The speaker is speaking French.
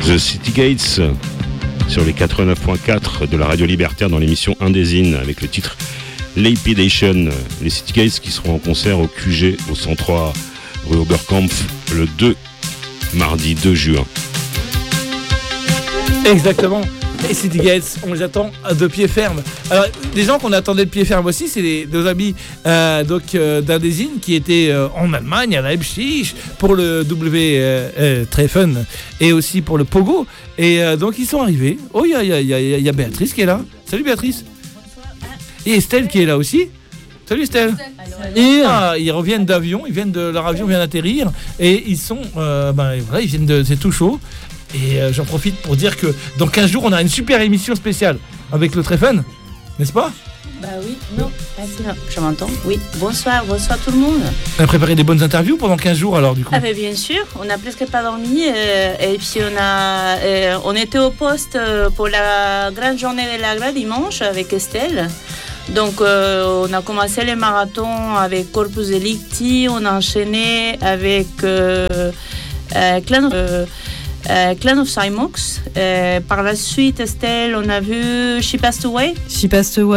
The City Gates sur les 89.4 de la radio libertaire dans l'émission Indésine avec le titre Lapidation. Les City Gates qui seront en concert au QG au 103 rue Oberkampf le mardi 2 juin. Exactement. Et City Gates, on les attend de pied ferme. Alors, les gens qu'on attendait de pied ferme aussi, c'est les deux amis d'Indésine qui étaient en Allemagne, à Leipzig, pour le Treffen et aussi pour le Pogo. Et donc, ils sont arrivés. Oh, il y a Béatrice qui est là. Salut Béatrice. Et Estelle qui est là aussi. Salut Estelle. Et ils reviennent d'avion, leur avion vient d'atterrir et ils sont, voilà, ils viennent de, c'est tout chaud. Et j'en profite pour dire que dans 15 jours, on a une super émission spéciale avec le Treffen, n'est-ce pas ? Bah oui, non, je m'entends. Oui, bonsoir tout le monde. On a préparé des bonnes interviews pendant 15 jours alors du coup. Ah ben bien sûr, on n'a presque pas dormi et puis on était au poste pour la grande journée de la grâce dimanche avec Estelle. Donc on a commencé les marathons avec Corpus Delicti, on a enchaîné avec Clan of Cymox. Par la suite, Estelle, on a vu She Passed Away.